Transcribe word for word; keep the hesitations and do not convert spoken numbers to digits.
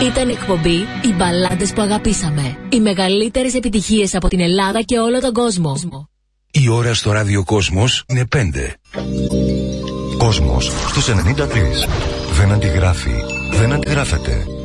Ήταν εκπομπή «Οι μπαλάντες που αγαπήσαμε». Οι μεγαλύτερες επιτυχίες από την Ελλάδα και όλο τον κόσμο. Η ώρα στο ράδιο Κόσμος είναι πέντε. Κόσμος στους ενενήντα τρία. Δεν αντιγράφει. Δεν αντιγράφεται.